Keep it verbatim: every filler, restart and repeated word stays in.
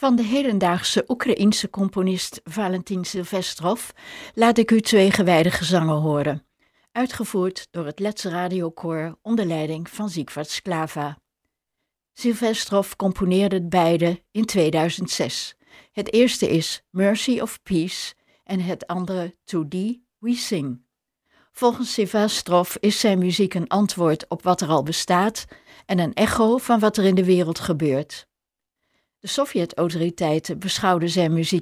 Van de hedendaagse Oekraïense componist Valentin Silvestrov laat ik u twee gewijde gezangen horen, uitgevoerd door het Let's Radiokoor onder leiding van Siegwart Sklava. Silvestrov componeerde beide in tweeduizend zes. Het eerste is Mercy of Peace en het andere To Thee We Sing. Volgens Silvestrov is zijn muziek een antwoord op wat er al bestaat en een echo van wat er in de wereld gebeurt. De Sovjet-autoriteiten beschouwden zijn muziek